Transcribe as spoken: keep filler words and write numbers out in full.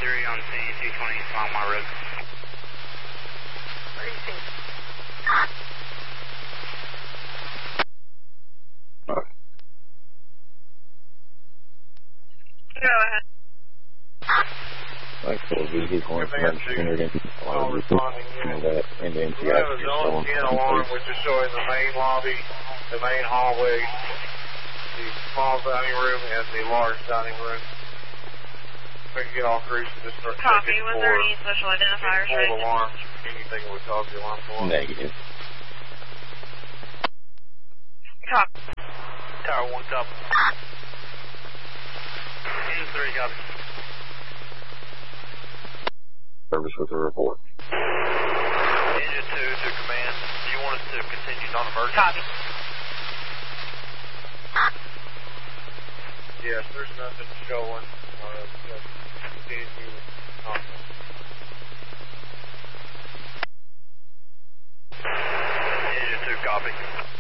three on scene, two twenty Longmont Road. Where do you think? Go ahead. Like for a vehicle information entered in all responding units. that in the N C We I have a zone ten alarm which is showing the main lobby, the main hallway, the small dining room, and the large dining room. We can get all crews to just start Copy. checking Was for there any special identifiers full raised? alarm, anything that would cause the alarm to go off. Negative. Copy. Tower one, copy. N three, copy. Service with a report. Engine two to command. Do you want us to continue non-emergency? Copy. Yes, there's nothing showing. Uh, just continue contact. Engine two, copy.